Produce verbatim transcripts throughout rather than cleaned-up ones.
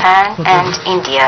Japan and India.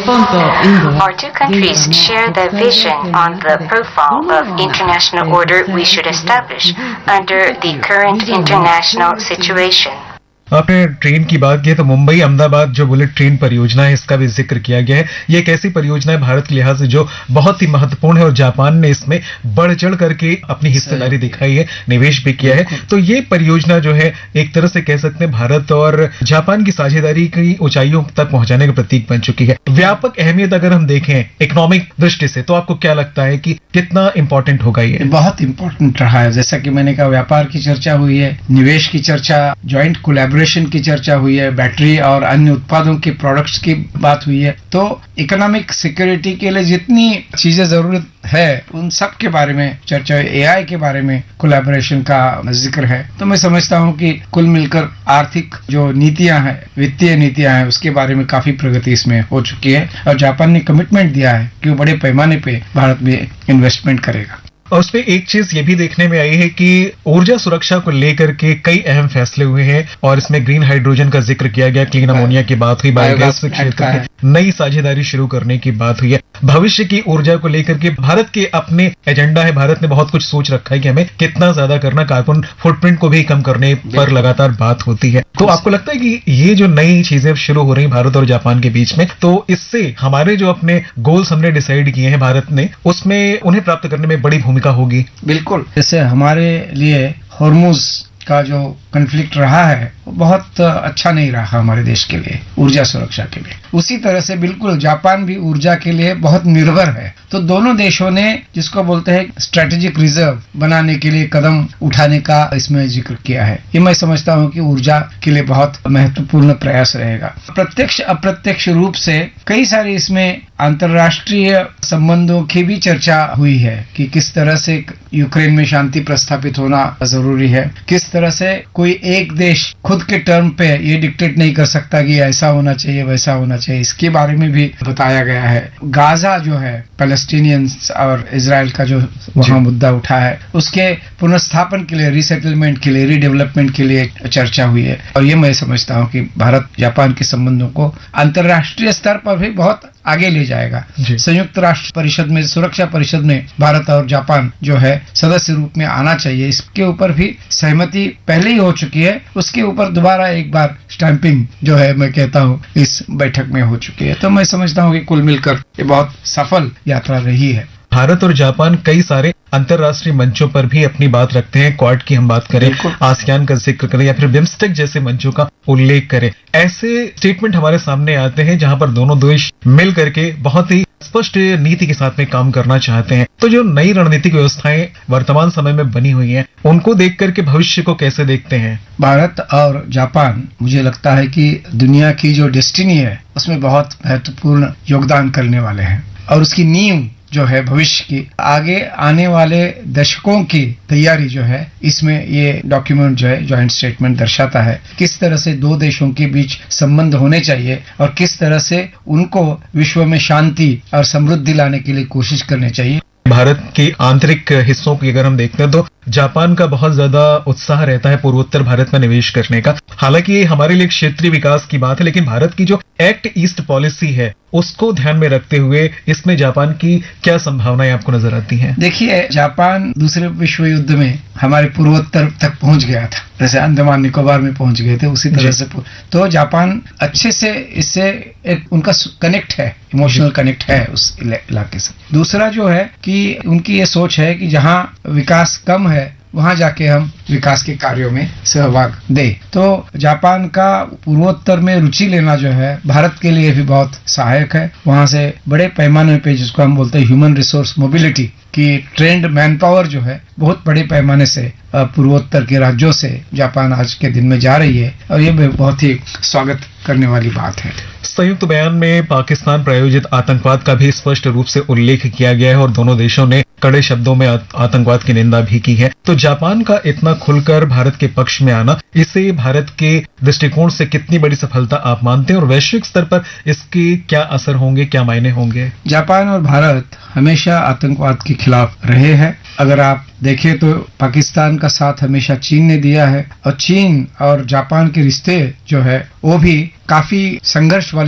Our two countries share the vision on the profile of international order we should establish under the current international situation. आपने train की बात की तो मुंबई अहमदाबाद जो bullet train परियोजना है इसका भी जिक्र किया गया है। ये एक ऐसी परियोजना है भारत के लिहाज से जो बहुत ही महत्वपूर्ण है और जापान ने इसमें बढ़ चढ़ करके अपनी हिस्सेदारी दिखाई है, निवेश भी किया है। तो ये परियोजना जो है एक तरह से कह सकते हैं भारत और जापान की साझेदारी की ऊंचाइयों तक पहुंचाने का प्रतीक बन चुकी है। व्यापक अहमियत अगर हम देखें इकोनॉमिक दृष्टि से तो आपको क्या लगता है कि कितना इंपॉर्टेंट होगा ये? बहुत इंपॉर्टेंट रहा है। जैसा कि मैंने कहा, व्यापार की चर्चा हुई है, निवेश की चर्चा, ज्वाइंट कोलैबोरेशन की चर्चा हुई है, बैटरी और अन्य उत्पादों के प्रोडक्ट्स की बात हुई है। तो इकोनॉमिक सिक्योरिटी के लिए जितनी चीजें जरूरत है उन सब के बारे में चर्चा है। एआई के बारे में कोलैबोरेशन का जिक्र है। तो मैं समझता हूं कि कुल मिलकर आर्थिक जो नीतियां हैं, वित्तीय नीतियां हैं, उसके बारे में काफी प्रगति इसमें हो चुकी है और जापान ने कमिटमेंट दिया है कि वो बड़े पैमाने पे भारत में इन्वेस्टमेंट करेगा। और उसमें एक चीज ये भी देखने में आई है कि ऊर्जा सुरक्षा को लेकर के कई अहम फैसले हुए हैं और इसमें ग्रीन हाइड्रोजन का जिक्र किया गया, क्लीन अमोनिया की बात हुई, बायोगैस के क्षेत्र में नई साझेदारी शुरू करने की बात हुई है। भविष्य की ऊर्जा को लेकर के भारत के अपने एजेंडा है, भारत ने बहुत कुछ सोच रखा है कि हमें कितना ज्यादा करना, कार्बन फुटप्रिंट को भी कम करने पर लगातार बात होती है। तो आपको लगता है कि ये जो नई चीजें शुरू हो रही भारत और जापान के बीच में, तो इससे हमारे जो अपने गोल्स हमने डिसाइड किए हैं भारत ने, उसमें उन्हें प्राप्त करने में बड़ी भूमिका होगी? बिल्कुल। जैसे हमारे लिए हॉर्मुज का जो कन्फ्लिक्ट रहा है वो बहुत अच्छा नहीं रहा हमारे देश के लिए, ऊर्जा सुरक्षा के लिए। उसी तरह से बिल्कुल जापान भी ऊर्जा के लिए बहुत निर्भर है। तो दोनों देशों ने जिसको बोलते हैं स्ट्रेटेजिक रिजर्व बनाने के लिए कदम उठाने का इसमें जिक्र किया है। ये मैं समझता हूं कि ऊर्जा के लिए बहुत महत्वपूर्ण प्रयास रहेगा। प्रत्यक्ष अप्रत्यक्ष रूप से कई सारे इसमें अंतर्राष्ट्रीय संबंधों की भी चर्चा हुई है कि किस तरह से यूक्रेन में शांति प्रस्थापित होना जरूरी है, किस तरह से कोई एक देश खुद के टर्म पे ये डिक्टेट नहीं कर सकता कि ऐसा होना चाहिए वैसा होना चाहिए। इसके बारे में भी बताया गया है। गाजा जो है, पैलेस्टीनियंस और इजराइल का जो वहां मुद्दा उठा है, उसके पुनर्स्थापन के लिए, रिसेटलमेंट के लिए, रीडेवलपमेंट के लिए चर्चा हुई है। और ये मैं समझता हूं कि भारत जापान के संबंधों को अंतर्राष्ट्रीय स्तर पर भी बहुत आगे ले जाएगा। संयुक्त राष्ट्र परिषद में, सुरक्षा परिषद में भारत और जापान जो है सदस्य रूप में आना चाहिए। इसके ऊपर भी सहमति पहले ही हो चुकी है। उसके ऊपर दोबारा एक बार स्टैंपिंग जो है मैं कहता हूँ इस बैठक में हो चुकी है। तो मैं समझता हूँ कि कुल मिलकर ये बहुत सफल यात्रा रही है। भारत और जापान कई सारे अंतर्राष्ट्रीय मंचों पर भी अपनी बात रखते हैं। क्वाड की हम बात करें, आसियान का जिक्र करें या फिर बिम्स्टेक जैसे मंचों का उल्लेख करें, ऐसे स्टेटमेंट हमारे सामने आते हैं जहां पर दोनों देश मिल करके बहुत ही स्पष्ट नीति के साथ में काम करना चाहते हैं। तो जो नई रणनीतिक व्यवस्थाएं वर्तमान समय में बनी हुई हैं, उनको देख करके भविष्य को कैसे देखते हैं? भारत और जापान, मुझे लगता है कि दुनिया की जो डेस्टिनी है उसमें बहुत महत्वपूर्ण योगदान करने वाले हैं और उसकी नींव जो है भविष्य की, आगे आने वाले दशकों की तैयारी जो है, इसमें ये डॉक्यूमेंट जो है जॉइंट स्टेटमेंट दर्शाता है किस तरह से दो देशों के बीच संबंध होने चाहिए और किस तरह से उनको विश्व में शांति और समृद्धि लाने के लिए कोशिश करनी चाहिए। भारत के आंतरिक हिस्सों की अगर हम देखते हैं तो जापान का बहुत ज्यादा उत्साह रहता है पूर्वोत्तर भारत में निवेश करने का। हालांकि ये हमारे लिए क्षेत्रीय विकास की बात है, लेकिन भारत की जो एक्ट ईस्ट पॉलिसी है उसको ध्यान में रखते हुए इसमें जापान की क्या संभावनाएं आपको नजर आती हैं? देखिए, जापान दूसरे विश्व युद्ध में हमारे पूर्वोत्तर तक पहुंच गया था, जैसे अंडमान निकोबार में पहुंच गए थे उसी तरह से। तो जापान अच्छे से इससे एक उनका कनेक्ट है, इमोशनल कनेक्ट है उस इलाके से। दूसरा जो है कि उनकी ये सोच है कि जहां विकास कम है वहां जाके हम विकास के कार्यों में सहभाग दे। तो जापान का पूर्वोत्तर में रुचि लेना जो है भारत के लिए भी बहुत सहायक है। वहां से बड़े पैमाने पे जिसको हम बोलते हैं ह्यूमन रिसोर्स मोबिलिटी की ट्रेंड मैन पावर जो है बहुत बड़े पैमाने से पूर्वोत्तर के राज्यों से जापान आज के दिन में जा रही है और ये बहुत ही स्वागत करने वाली बात है। संयुक्त बयान में पाकिस्तान प्रायोजित आतंकवाद का भी स्पष्ट रूप से उल्लेख किया गया है और दोनों देशों ने कड़े शब्दों में आतंकवाद की निंदा भी की है। तो जापान का इतना खुलकर भारत के पक्ष में आना, इसे भारत के दृष्टिकोण से कितनी बड़ी सफलता आप मानते हैं और वैश्विक स्तर पर इसके क्या असर होंगे, क्या मायने होंगे? जापान और भारत हमेशा आतंकवाद के खिलाफ रहे हैं। अगर आप देखें तो पाकिस्तान का साथ हमेशा चीन ने दिया है और चीन और जापान के रिश्ते जो है वो भी काफी संघर्ष वाले